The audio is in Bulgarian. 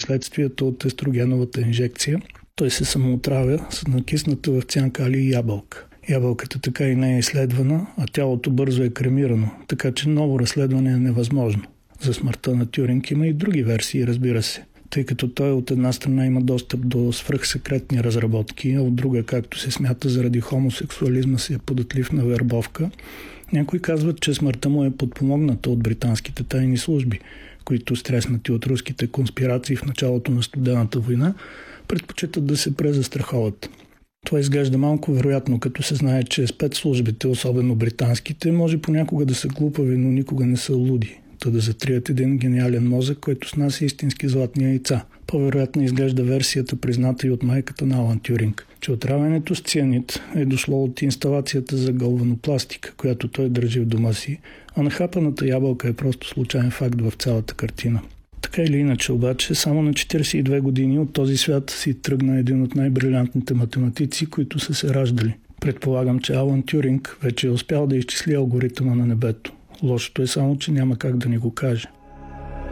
последствията от естрогеновата инжекция. Той се самоотравя с накисната в цян калий ябълка. Ябълката така и не е изследвана, а тялото бързо е кремирано, така че ново разследване е невъзможно. За смъртта на Тюринг има и други версии, разбира се, тъй като той от една страна има достъп до свръхсекретни разработки, а от друга, както се смята, заради хомосексуализма си е податлив на вербовка. Някои казват, че смъртта му е подпомогната от британските тайни служби, които, стреснати от руските конспирации в началото на Студената война, предпочитат да се презастраховат. Това изглежда малко вероятно, като се знае, че спецслужбите, особено британските, може понякога да са глупави, но никога не са луди. Та да затрият един гениален мозък, който снася истински златни яйца. По-вероятно изглежда версията, призната и от майката на Алан Тюринг, че отравянето с цианид е дошло от инсталацията за галванопластика, която той държи в дома си, а нахапаната ябълка е просто случайен факт в цялата картина. Така или иначе обаче, само на 42 години от този свят си тръгна един от най-брилянтните математици, които са се раждали. Предполагам, че Алан Тюринг вече е успял да изчисли алгоритъма на небето. Лошото е само, че няма как да ни го каже.